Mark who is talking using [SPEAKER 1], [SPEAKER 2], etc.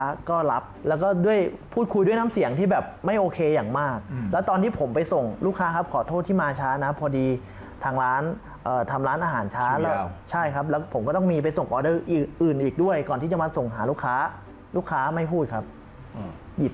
[SPEAKER 1] ก็รับแล้วก็ด้วยพูดคุยด้วยน้ำเสียงที่แบบไม่โอเคอย่างมากแล้วตอนที่ผมไปส่งลูกค้าครับขอโทษที่มาช้านะพอดีทางร้านทำร้านอาหารช้าแล้วใช่ครับแล้วผมก็ต้องมีไปส่งออเดอร์อื่นอีกด้วยก่อนที่จะมาส่งหาลูกค้าไม่พูดครับ